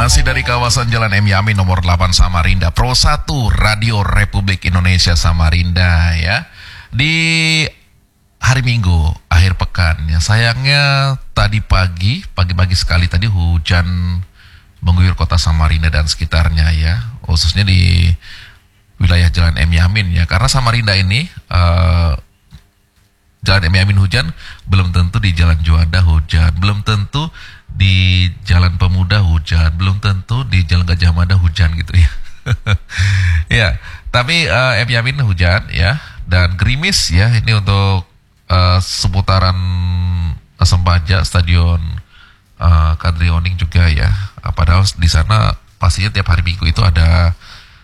Masih dari kawasan Jalan M. Yamin nomor 8 Samarinda, Pro 1 Radio Republik Indonesia Samarinda ya. Di hari Minggu akhir pekan ya. Sayangnya tadi pagi sekali tadi hujan mengguyur kota Samarinda dan sekitarnya ya. Khususnya di wilayah Jalan M. Yamin ya. Karena Samarinda ini Jalan M. Yamin hujan, belum tentu di Jalan Juanda hujan, belum tentu di Jalan Pemuda hujan, belum tentu di Jalan Gajah Mada hujan gitu ya. Ya, tapi M. Yamin hujan ya, dan gerimis ya, ini untuk seputaran Sempaja, Stadion Kadrioning juga ya. Padahal di sana pastinya tiap hari Minggu itu ada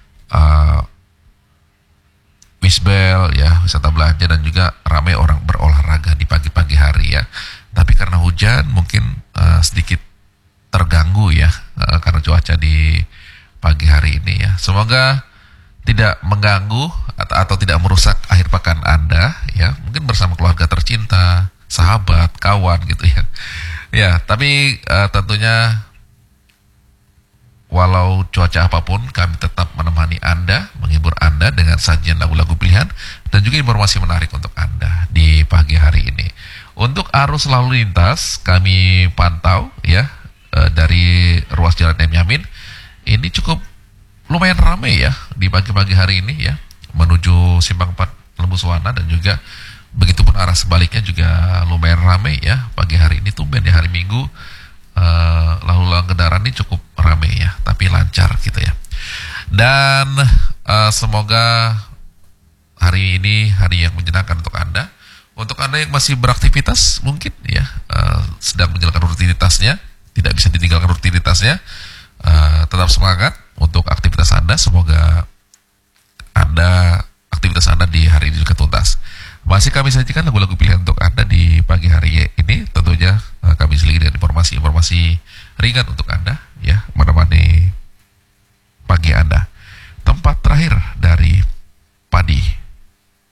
wisbel ya, wisata belanja, dan juga ramai orang berolahraga di pagi-pagi hari ya. Tapi karena hujan mungkin sedikit terganggu ya karena cuaca di pagi hari ini ya. Semoga tidak mengganggu atau tidak merusak akhir pekan Anda ya. Mungkin bersama keluarga tercinta, sahabat, kawan gitu ya. Ya, tapi tentunya walau cuaca apapun, kami tetap menemani Anda, menghibur Anda dengan sajian lagu-lagu pilihan dan juga informasi menarik untuk Anda di pagi hari ini. Untuk arus lalu lintas, kami pantau ya dari ruas Jalan M. Yamin. Ini cukup lumayan ramai ya di pagi-pagi hari ini ya, menuju Simpang 4 Lembuswana, dan juga begitupun arah sebaliknya juga lumayan ramai ya pagi hari ini. Tumben di hari Minggu lalu lalang kendaraan ini cukup ramai ya, tapi lancar gitu ya. Dan semoga hari ini hari yang menyenangkan untuk Anda. Untuk Anda yang masih beraktivitas mungkin ya sedang menjalankan rutinitasnya, tidak bisa ditinggalkan rutinitasnya, tetap semangat untuk aktivitas Anda. Semoga aktivitas Anda di hari ini juga tuntas. Masih kami sajikan lagu-lagu pilihan untuk Anda di pagi hari ini. Tentunya kami selingi dengan informasi-informasi ringan untuk Anda